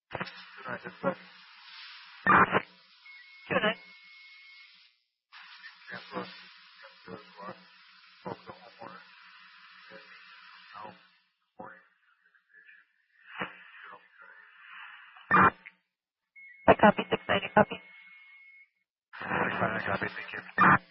I just put Good night. cancel it. Do it for spoke to the homeowner. Now, morning. I copy 690 copy. I got it. Thank you.